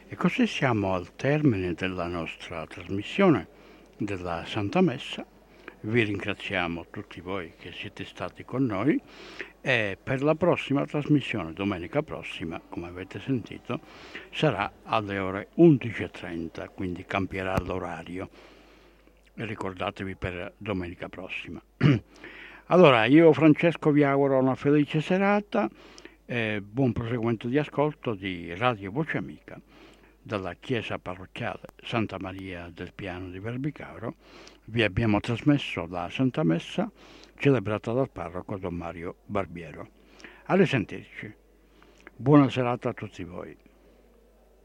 E così siamo al termine della nostra trasmissione della Santa Messa. Vi ringraziamo tutti voi che siete stati con noi e per la prossima trasmissione, domenica prossima, come avete sentito, sarà alle ore 11:30, quindi cambierà l'orario. E ricordatevi per domenica prossima. Allora, io Francesco vi auguro una felice serata e buon proseguimento di ascolto di Radio Voce Amica dalla chiesa parrocchiale Santa Maria del Piano di Verbicaro. Vi abbiamo trasmesso la Santa Messa celebrata dal parroco Don Mario Barbiero. A risentirci. Buona serata a tutti voi.